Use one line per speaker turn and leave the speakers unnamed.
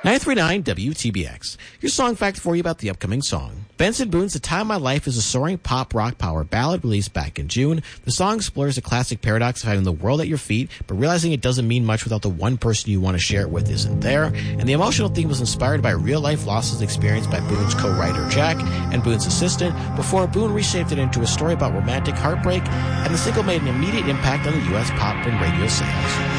939 WTBX. Your song fact for you about the upcoming song. Benson Boone's The Time of My Life is a soaring pop rock power ballad released back in June. The song explores the classic paradox of having the world at your feet, but realizing it doesn't mean much without the one person you want to share it with isn't there. And the emotional theme was inspired by real-life losses experienced by Boone's co-writer Jack and Boone's assistant before Boone reshaped it into a story about romantic heartbreak, and the single made an immediate impact on the U.S. pop and radio sales.